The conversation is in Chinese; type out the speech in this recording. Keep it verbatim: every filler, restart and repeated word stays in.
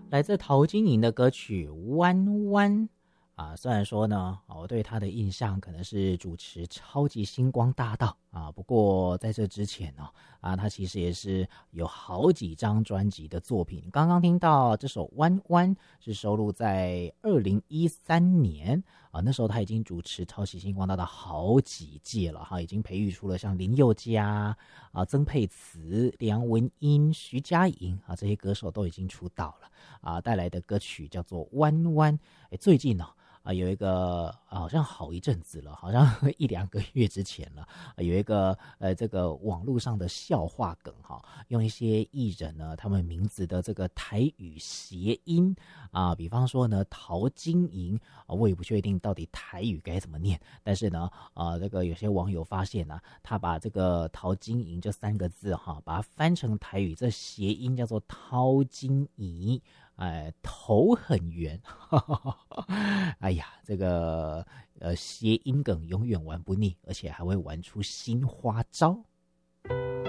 来自陶晶莹的歌曲《弯弯》啊，虽然说呢，我对她的印象可能是主持超级星光大道啊，不过在这之前呢，啊，她其实也是有好几张专辑的作品。刚刚听到这首《弯弯》是收录在二零一三年啊，那时候她已经主持超级星光大道好几届了哈，已经培育出了像林宥嘉啊、曾沛慈、梁文音、徐佳莹啊这些歌手都已经出道了啊，带来的歌曲叫做《弯弯》。哎，最近呢、啊，有一个、啊、好像好一阵子了，好像一两个月之前了，啊、有一个呃这个网络上的笑话梗哈，用一些艺人呢他们名字的这个台语谐音啊，比方说呢陶晶莹啊，我也不确定到底台语该怎么念，但是呢啊这个有些网友发现呢、啊，他把这个陶晶莹这三个字哈，把它翻成台语，这谐音叫做陶晶莹。哎，头很圆，哎呀，这个呃谐音梗永远玩不腻，而且还会玩出新花招